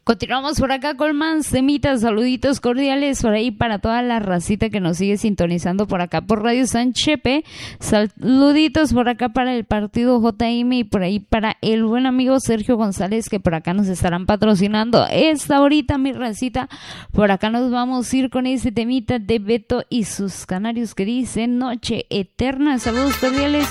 Continuamos por acá con más temitas, saluditos cordiales por ahí para toda la racita que nos sigue sintonizando por acá por Radio San Chepe. Saluditos por acá para el partido JM y por ahí para el buen amigo Sergio González, que por acá nos estarán patrocinando esta horita, mi racita. Por acá nos vamos a ir con ese temita de Beto y sus canarios que dice Noche Eterna. Saludos cordiales.